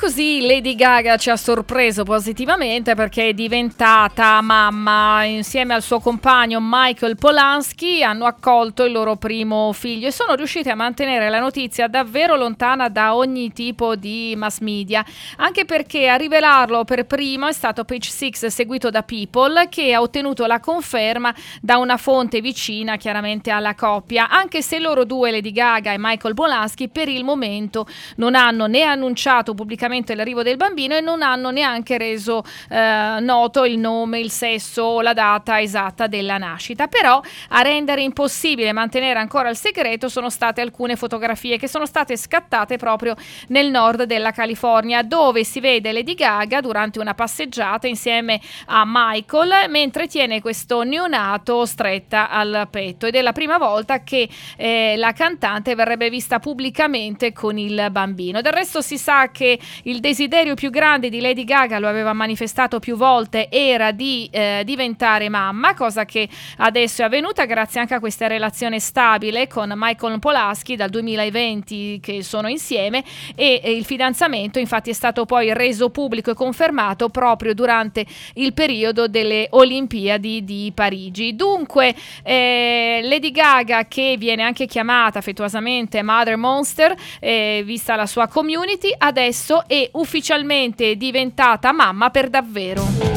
così Lady Gaga ci ha sorpreso positivamente perché è diventata mamma. Insieme al suo compagno Michael Polanski hanno accolto il loro primo figlio e sono riusciti a mantenere la notizia davvero lontana da ogni tipo di mass media, anche perché a rivelarlo per primo è stato Page Six, seguito da People, che ha ottenuto la conferma da una fonte vicina chiaramente alla coppia, anche se loro due, Lady Gaga e Michael Polanski, per il momento non hanno né annunciato pubblicamente l'arrivo del bambino e non hanno neanche reso noto il nome, il sesso o la data esatta della nascita. Però a rendere impossibile mantenere ancora il segreto sono state alcune fotografie che sono state scattate proprio nel nord della California, dove si vede Lady Gaga durante una passeggiata insieme a Michael mentre tiene questo neonato stretta al petto, ed è la prima volta che la cantante verrebbe vista pubblicamente con il bambino. Del resto si sa che il desiderio più grande di Lady Gaga, lo aveva manifestato più volte, era di diventare mamma, cosa che adesso è avvenuta grazie anche a questa relazione stabile con Michael Polanski dal 2020 che sono insieme, e il fidanzamento infatti è stato poi reso pubblico e confermato proprio durante il periodo delle Olimpiadi di Parigi. Dunque Lady Gaga, che viene anche chiamata affettuosamente Mother Monster, vista la sua community, adesso è ufficialmente diventata mamma per davvero.